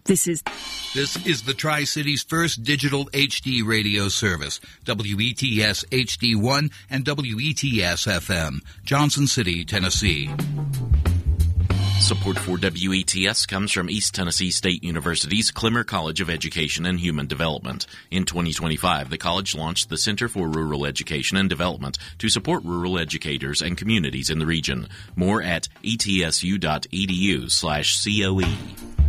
This is the Tri-Cities first digital HD radio service, WETS HD1 and WETS FM, Johnson City, Tennessee. Support for WETS comes from East Tennessee State University's Clemmer College of Education and Human Development. In 2025, the college launched the Center for Rural Education and Development to support rural educators and communities in the region. More at etsu.edu/COE.